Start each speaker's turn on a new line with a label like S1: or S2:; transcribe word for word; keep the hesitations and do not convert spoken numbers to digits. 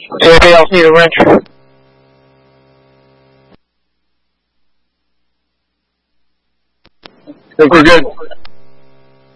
S1: Does anybody else need a wrench? I think we're good.